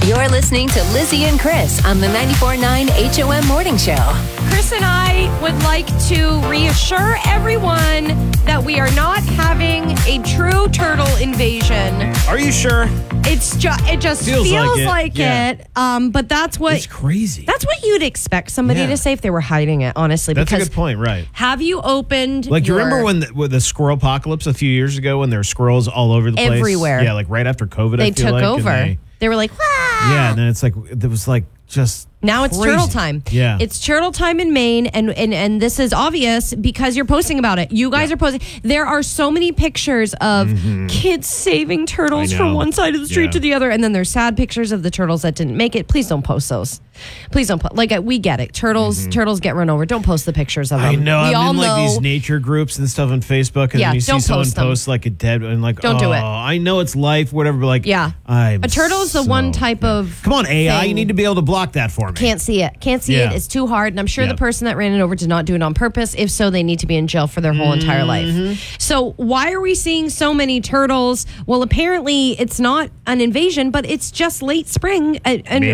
You're listening to Lizzie and Chris on the 94.9 HOM Morning Show. Chris and I would like to reassure everyone that we are not having a true turtle invasion. Are you sure? It just feels like it. But that's what It's crazy. That's what you'd expect somebody to say if they were hiding it, honestly. That's because a good point, right? have you opened Like, you remember when the squirrel apocalypse a few years ago when there were squirrels all over the place? Everywhere. Yeah, like right after COVID, they I feel took like, over? and They were like, "Wah!" yeah, and then it's like, there was like just Now it's crazy. turtle time. Yeah. It's turtle time in Maine, and this is obvious because you're posting about it. You guys are posting. There are so many pictures of kids saving turtles I from know. one side of the street Yeah. to the other, and then there's sad pictures of the turtles that didn't make it. Please don't post those. Please don't post. Like, we get it. Turtles get run over. Don't post the pictures of them. I know. We all I'm in know. like these nature groups and stuff on Facebook, and Yeah, then you see don't someone post them. post like a dead and like, Don't do it. I know it's life, whatever, but like, Yeah. a A turtle is the one type of Come on, AI, thing. you need to be able to block that for me. Can't see it. Can't see Yeah. it. It's too hard. And I'm sure Yeah. the person that ran it over did not do it on purpose. If so, they need to be in jail for their whole entire life. So why are we seeing so many turtles? Well, apparently it's not an invasion, but it's just late spring. And